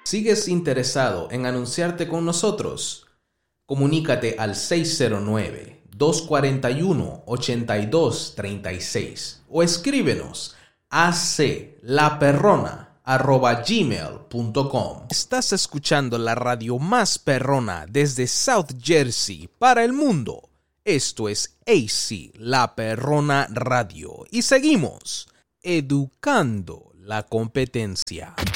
¿Sigues interesado en anunciarte con nosotros? Comunícate al 609-241-8236 o escríbenos a aclaperrona@gmail.com. Estás escuchando la radio más perrona desde South Jersey para el mundo. Esto es AC La Perrona Radio y seguimos educando la competencia.